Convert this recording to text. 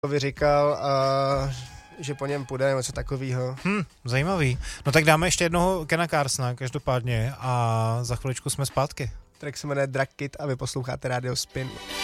Říkal, že po něm půjde něco takového. Zajímavý. No tak dáme ještě jednoho Kena Carsona, každopádně, a za chviličku jsme zpátky. Track se jmenuje Drag Kid a vy posloucháte Radio Spin.